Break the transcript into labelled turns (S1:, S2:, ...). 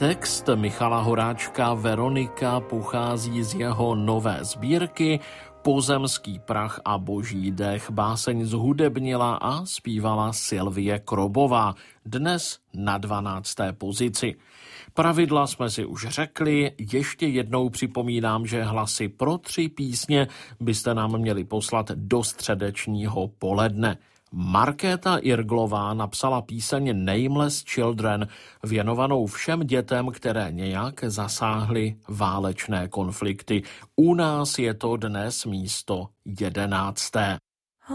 S1: Text Michala Horáčka Veronika pochází z jeho nové sbírky Pozemský prach a boží dech. Báseň zhudebnila a zpívala Sylvie Krobová, dnes na 12. pozici. Pravidla jsme si už řekli, ještě jednou připomínám, že hlasy pro 3 písně byste nám měli poslat do středečního poledne. Markéta Irglová napsala píseň Nameless Children, věnovanou všem dětem, které nějak zasáhly válečné konflikty. U nás je to dnes místo 11.